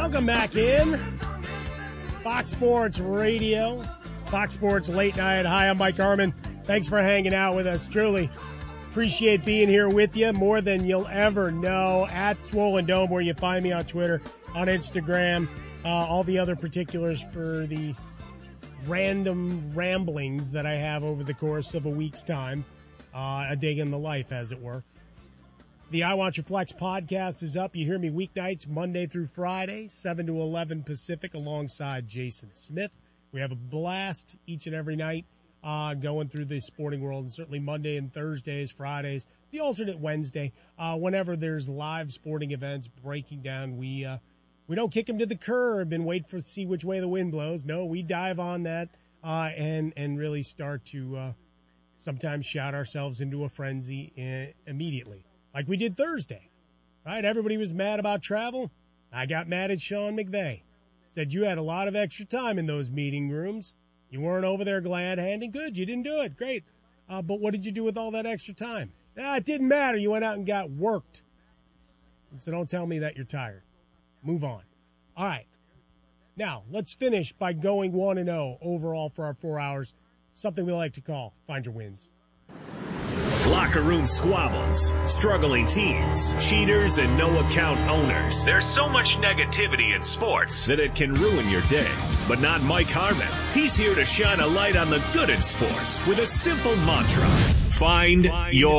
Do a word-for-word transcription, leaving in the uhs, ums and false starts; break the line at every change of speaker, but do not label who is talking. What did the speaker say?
Welcome back in. Fox Sports Radio, Fox Sports Late Night. Hi, I'm Mike Harmon. Thanks for hanging out with us. Truly appreciate being here with you more than you'll ever know. At Swollen Dome, where you find me on Twitter, on Instagram, uh, all the other particulars for the random ramblings that I have over the course of a week's time. Uh, a day in the life, as it were. The I Want Your Flex podcast is up. You hear me weeknights, Monday through Friday, seven to eleven Pacific, alongside Jason Smith. We have a blast each and every night uh, going through the sporting world, and certainly Monday and Thursdays, Fridays, the alternate Wednesday. Uh, whenever there's live sporting events breaking down, we uh, we don't kick them to the curb and wait for see which way the wind blows. No, we dive on that uh, and, and really start to uh, sometimes shout ourselves into a frenzy uh, immediately. Like we did Thursday, right? Everybody was mad about travel. I got mad at Sean McVay. Said you had a lot of extra time in those meeting rooms. You weren't over there glad-handing. Good, you didn't do it. Great. Uh, but what did you do with all that extra time? Ah, it didn't matter. You went out and got worked. So don't tell me that you're tired. Move on. All right. Now, let's finish by going one and oh overall for our four hours. Something we like to call Find Your Wins.
Locker room squabbles, struggling teams, cheaters, and no-account owners. There's so much negativity in sports that it can ruin your day. But not Mike Harmon. He's here to shine a light on the good in sports with a simple mantra. Find your